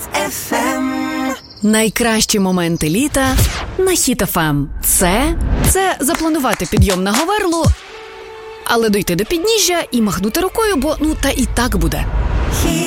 FM. Найкращі моменти літа на Hit FM. Це запланувати підйом на Говерлу, але дойти до підніжжя і махнути рукою, бо та і так буде.